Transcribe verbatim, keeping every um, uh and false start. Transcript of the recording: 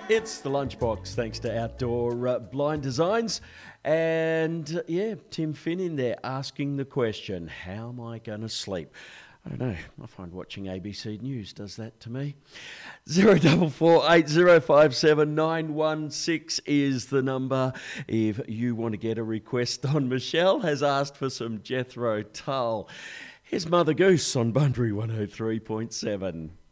It's the Lunchbox, thanks to Outdoor uh, Blind Designs. And uh, yeah, Tim Finn in there asking the question, how am I going to sleep? I don't know, I find watching A B C News does that to me. zero four four eight zero five seven nine one six is the number if you want to get a request on. Michelle has asked for some Jethro Tull. Here's Mother Goose on Bunbury one oh three point seven.